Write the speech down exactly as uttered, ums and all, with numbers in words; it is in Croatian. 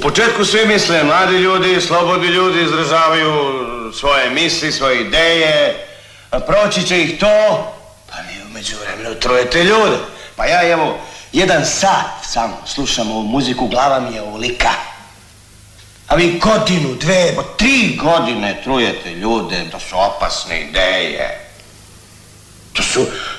početku svi misle, mladi ljudi, slobodni ljudi izražavaju svoje misli, svoje ideje, a proći će ih to, pa vi u međuvremenu trujete ljude. Pa ja evo, jedan sat samo slušam ovu muziku, glava mi je ovolika. A vi godinu, dve, tri godine trujete ljude, to su opasne ideje. To su,